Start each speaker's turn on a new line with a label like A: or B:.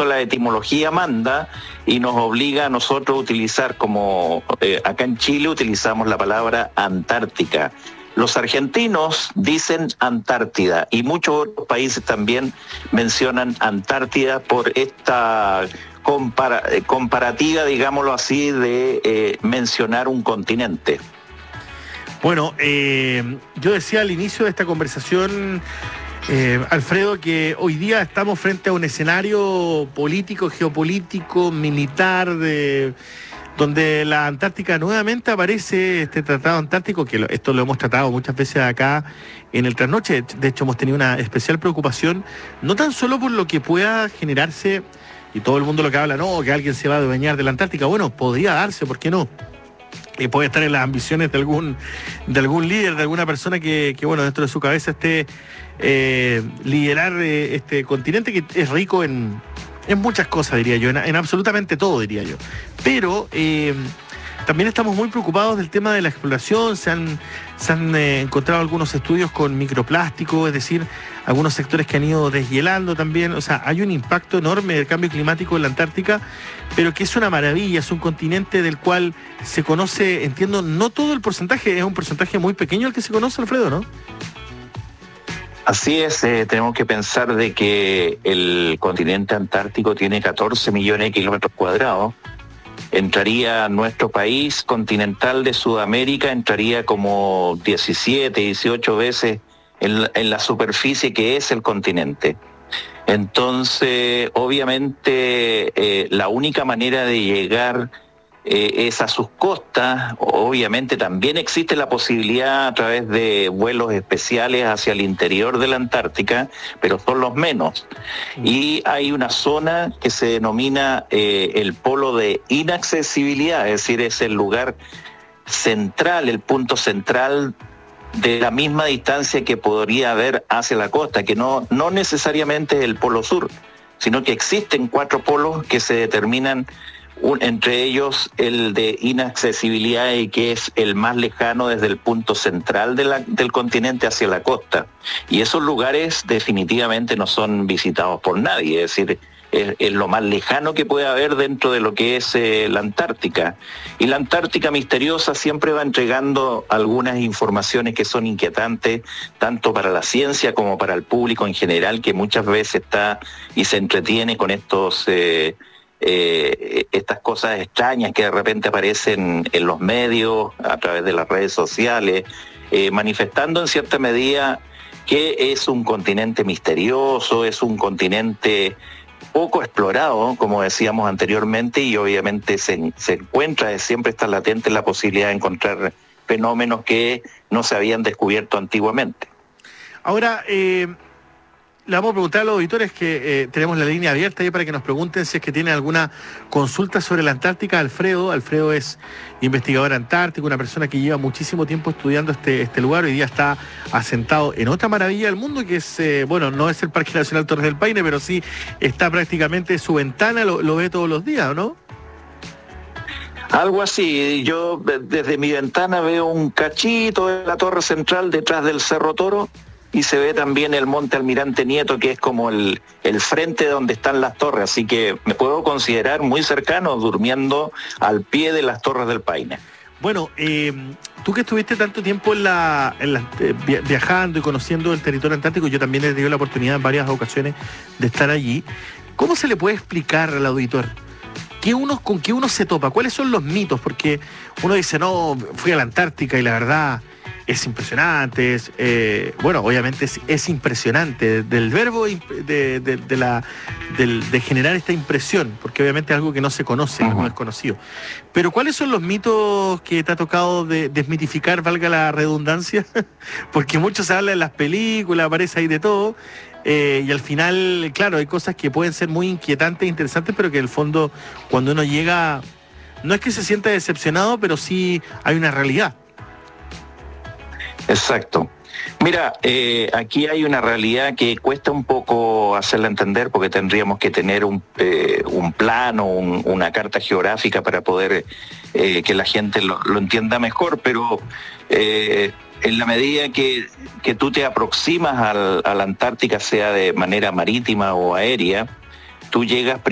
A: cierto, la etimología manda y nos obliga a nosotros a utilizar como, acá en Chile utilizamos la palabra Antártica. Los argentinos dicen Antártida y muchos otros países también mencionan Antártida por esta comparativa, digámoslo así, de mencionar un continente.
B: Bueno, yo decía al inicio de esta conversación, Alfredo, que hoy día estamos frente a un escenario político, geopolítico, militar, donde la Antártica nuevamente aparece, este tratado antártico, que esto lo hemos tratado muchas veces acá en el Trasnoche. De hecho, hemos tenido una especial preocupación, no tan solo por lo que pueda generarse, y todo el mundo lo que habla, no, que alguien se va a adueñar de la Antártica. Bueno, podría darse, ¿por qué no? Y puede estar en las ambiciones de algún líder, de alguna persona que bueno, dentro de su cabeza esté liderar este continente que es rico en muchas cosas, diría yo, en absolutamente todo, diría yo. Pero también estamos muy preocupados del tema de la exploración. Se han encontrado algunos estudios con microplástico, es decir, algunos sectores que han ido deshielando también. O sea, hay un impacto enorme del cambio climático en la Antártica, pero que es una maravilla, es un continente del cual se conoce, entiendo, no todo el porcentaje, es un porcentaje muy pequeño el que se conoce, Alfredo, ¿no?
A: Así es, tenemos que pensar de que el continente antártico tiene 14 millones de kilómetros cuadrados. Entraría nuestro país continental de Sudamérica, entraría como 17, 18 veces en la superficie que es el continente. Entonces, obviamente, la única manera de llegar es a sus costas. Obviamente también existe la posibilidad a través de vuelos especiales hacia el interior de la Antártica, pero son los menos. Y hay una zona que se denomina el polo de inaccesibilidad, es decir, es el lugar central, el punto central de la misma distancia que podría haber hacia la costa, que no necesariamente es el polo sur, sino que existen 4 polos que se determinan, entre ellos el de inaccesibilidad, y que es el más lejano desde el punto central del continente hacia la costa. Y esos lugares definitivamente no son visitados por nadie, es decir, es lo más lejano que puede haber dentro de lo que es la Antártica. Y la Antártica misteriosa siempre va entregando algunas informaciones que son inquietantes, tanto para la ciencia como para el público en general, que muchas veces está y se entretiene con estas cosas extrañas que de repente aparecen en los medios, a través de las redes sociales, manifestando en cierta medida que es un continente misterioso, es un continente poco explorado, como decíamos anteriormente, y obviamente se encuentra, siempre está latente la posibilidad de encontrar fenómenos que no se habían descubierto antiguamente.
B: Ahora, le vamos a preguntar a los auditores que tenemos la línea abierta ahí para que nos pregunten si es que tienen alguna consulta sobre la Antártica. Alfredo es investigador antártico, una persona que lleva muchísimo tiempo estudiando este lugar. Hoy día está asentado en otra maravilla del mundo, que es, bueno, no es el Parque Nacional Torres del Paine, pero sí está prácticamente su ventana, lo ve todos los días, ¿no?
A: Algo así. Yo desde mi ventana veo un cachito de la torre central detrás del Cerro Toro, y se ve también el Monte Almirante Nieto, que es como el frente donde están las torres, así que me puedo considerar muy cercano, durmiendo al pie de las Torres del Paine.
B: Bueno, tú que estuviste tanto tiempo viajando y conociendo el territorio antártico, yo también he tenido la oportunidad en varias ocasiones de estar allí. ¿Cómo se le puede explicar al auditor con qué uno se topa? ¿Cuáles son los mitos? Porque uno dice, no, fui a la Antártica y la verdad es impresionante, bueno, obviamente es impresionante, del verbo de generar esta impresión, porque obviamente es algo que no se conoce, no es conocido. Pero ¿cuáles son los mitos que te ha tocado desmitificar, valga la redundancia? Porque mucho se habla en las películas, aparece ahí de todo, y al final, claro, hay cosas que pueden ser muy inquietantes e interesantes, pero que en el fondo, cuando uno llega, no es que se sienta decepcionado, pero sí hay una realidad.
A: Exacto. Mira, aquí hay una realidad que cuesta un poco hacerla entender, porque tendríamos que tener un plano, una carta geográfica para poder que la gente lo entienda mejor, pero en la medida que tú te aproximas a la Antártica, sea de manera marítima o aérea, tú llegas